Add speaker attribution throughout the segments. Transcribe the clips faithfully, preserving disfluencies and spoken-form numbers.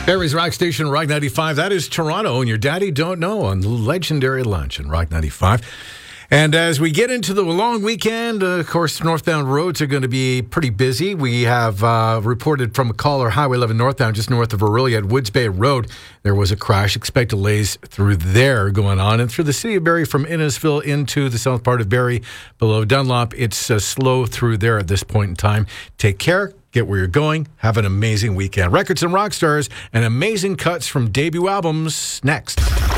Speaker 1: Barrie's Rock Station, Rock ninety-five. That is Toronto, and your daddy don't know on Legendary Lunch in Rock ninety-five. And as we get into the long weekend, uh, of course, northbound roads are going to be pretty busy. We have uh, reported from a caller, Highway eleven northbound, just north of Orillia at Woods Bay Road, there was a crash. Expect delays through there going on. And through the city of Barrie from Innisfil into the south part of Barrie below Dunlop, it's uh, slow through there at this point in time. Take care. Get where you're going. Have an amazing weekend. Records and rock stars and amazing cuts from debut albums next.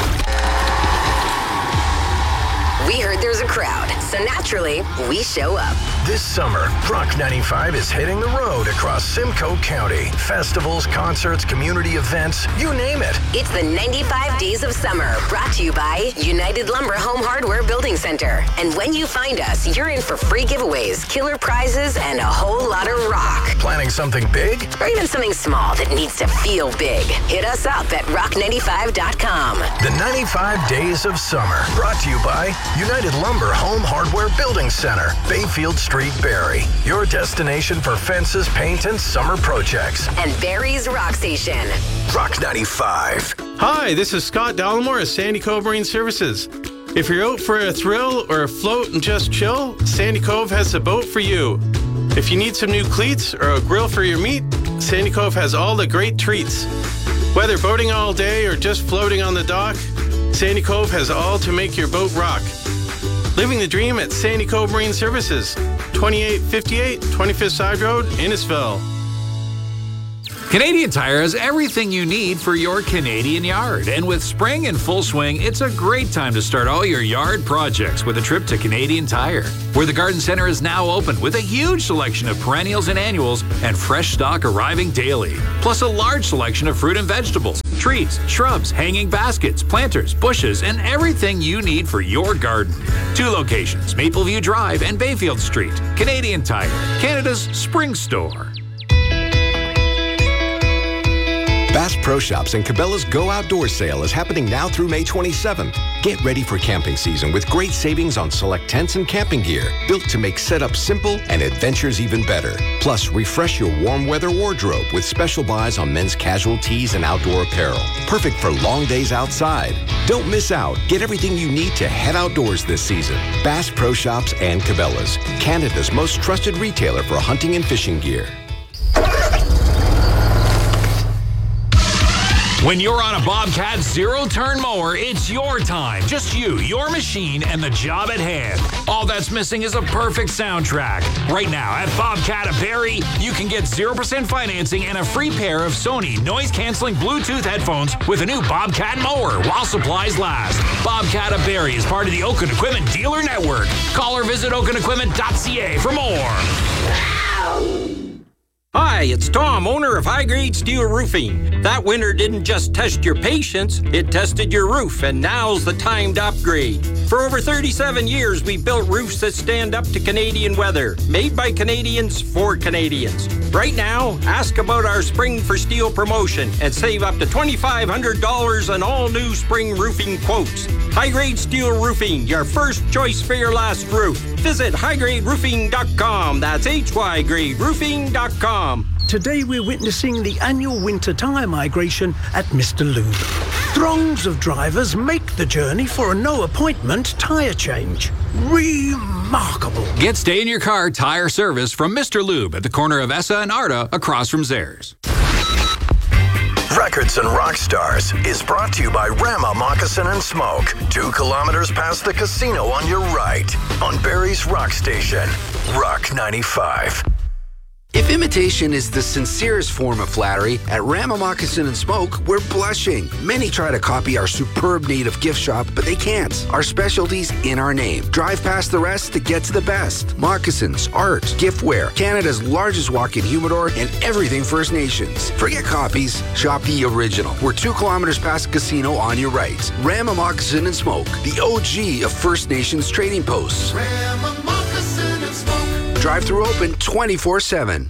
Speaker 2: We heard there's a crowd, so naturally, we show up.
Speaker 3: This summer, Rock ninety-five is hitting the road across Simcoe County. Festivals, concerts, community events, you name it.
Speaker 2: It's the ninety-five Days of Summer, brought to you by United Lumber Home Hardware Building Center. And when you find us, you're in for free giveaways, killer prizes, and a whole lot of rock.
Speaker 3: Planning something big?
Speaker 2: Or even something small that needs to feel big. Hit us up at rock ninety-five dot com.
Speaker 3: The ninety-five Days of Summer, brought to you by United Lumber Home Hardware Building Center, Bayfield Street, Barrie. Your destination for fences, paint, and summer projects.
Speaker 2: And Barrie's Rock Station.
Speaker 3: Rock ninety-five.
Speaker 4: Hi, this is Scott Dallimore of Sandy Cove Marine Services. If you're out for a thrill or a float and just chill, Sandy Cove has the boat for you. If you need some new cleats or a grill for your meat, Sandy Cove has all the great treats. Whether boating all day or just floating on the dock, Sandy Cove has all to make your boat rock. Living the dream at Sandy Cove Marine Services, twenty-eight fifty-eight twenty-fifth Side Road, Innisfil.
Speaker 5: Canadian Tire has everything you need for your Canadian yard. And with spring in full swing, it's a great time to start all your yard projects with a trip to Canadian Tire, where the garden center is now open with a huge selection of perennials and annuals and fresh stock arriving daily. Plus a large selection of fruit and vegetables, trees, shrubs, hanging baskets, planters, bushes, and everything you need for your garden. Two locations, Mapleview Drive and Bayfield Street. Canadian Tire, Canada's spring store.
Speaker 6: Bass Pro Shops and Cabela's Go Outdoors sale is happening now through May twenty-seventh. Get ready for camping season with great savings on select tents and camping gear, built to make setup simple and adventures even better. Plus, refresh your warm weather wardrobe with special buys on men's casual tees and outdoor apparel. Perfect for long days outside. Don't miss out. Get everything you need to head outdoors this season. Bass Pro Shops and Cabela's, Canada's most trusted retailer for hunting and fishing gear.
Speaker 5: When you're on a Bobcat zero-turn mower, it's your time. Just you, your machine, and the job at hand. All that's missing is a perfect soundtrack. Right now, at Bobcat of Barrie, you can get zero percent financing and a free pair of Sony noise-canceling Bluetooth headphones with a new Bobcat mower while supplies last. Bobcat of Barrie is part of the Oaken Equipment Dealer Network. Call or visit oaken equipment dot c a for more.
Speaker 7: Hi, it's Tom, owner of High Grade Steel Roofing. That winter didn't just test your patience, it tested your roof, and now's the time to upgrade. For over thirty-seven years, we built roofs that stand up to Canadian weather, made by Canadians for Canadians. Right now, ask about our Spring for Steel promotion and save up to twenty-five hundred dollars on all new spring roofing quotes. High Grade Steel Roofing, your first choice for your last roof. Visit high grade roofing dot com. That's H Y grade roofing dot com.
Speaker 8: Today we're witnessing the annual winter tyre migration at Mister Lube. Throngs of drivers make the journey for a no-appointment tyre change. Remarkable.
Speaker 5: Get stay in your car tire service from Mister Lube at the corner of Essa and Arda across from Zehrs.
Speaker 3: Records and Rock Stars is brought to you by Rama Moccasin and Smoke. Two kilometers past the casino on your right. On Barrie's Rock Station, Rock ninety-five.
Speaker 9: If imitation is the sincerest form of flattery, at Rama Moccasin and Smoke, we're blushing. Many try to copy our superb native gift shop, but they can't. Our specialty's in our name. Drive past the rest to get to the best. Moccasins, art, giftware, Canada's largest walk-in humidor, and everything First Nations. Forget copies, shop the original. We're two kilometers past the casino on your right. Rama Moccasin and Smoke, the O G of First Nations trading posts. Rama Moccasin and Smoke. Drive-thru open twenty-four seven.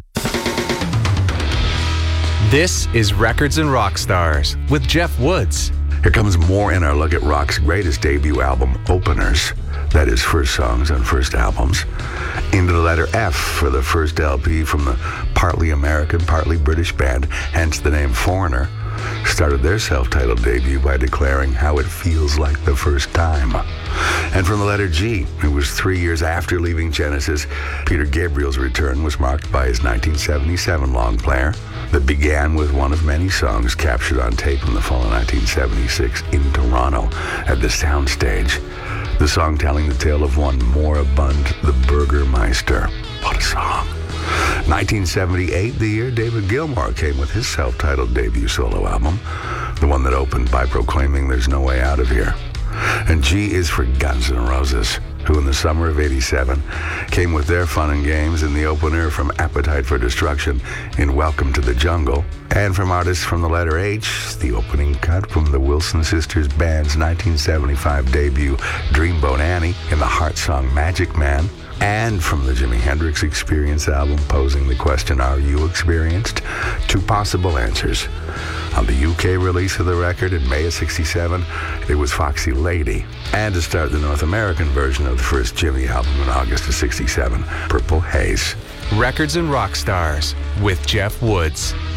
Speaker 10: This is Records and Rock Stars with Jeff Woods.
Speaker 11: Here comes more in our look at rock's greatest debut album, Openers. That is first songs on first albums. Into the letter F for the first L P from the partly American, partly British band, hence the name Foreigner. started their self-titled debut by declaring how it feels like the first time. And from the letter G, it was three years after leaving Genesis, Peter Gabriel's return was marked by his nineteen seventy-seven long player that began with one of many songs captured on tape in the fall of nineteen seventy-six in Toronto at the Soundstage. The song telling the tale of one moribund, the Burgermeister. What a song. nineteen seventy-eight, the year David Gilmour came with his self-titled debut solo album, the one that opened by proclaiming there's no way out of here. And G is for Guns N' Roses, who in the summer of eighty-seven came with their fun and games in the opener from Appetite for Destruction in Welcome to the Jungle, and from artists from the letter H, the opening cut from the Wilson Sisters Band's nineteen seventy-five debut Dreamboat Annie in the heart song Magic Man, and from the Jimi Hendrix Experience album posing the question, are you experienced? Two possible answers. On the U K release of the record in May of sixty-seven, it was Foxy Lady. And to start the North American version of the first Jimi album in August of sixty-seven, Purple Haze.
Speaker 10: Records and Rock Stars with Jeff Woods.